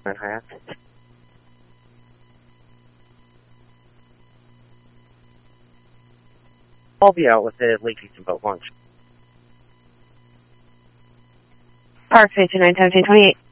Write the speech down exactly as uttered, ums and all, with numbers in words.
I'll be out with the ladies about lunch. Park fifty-nine seventeen twenty-eight.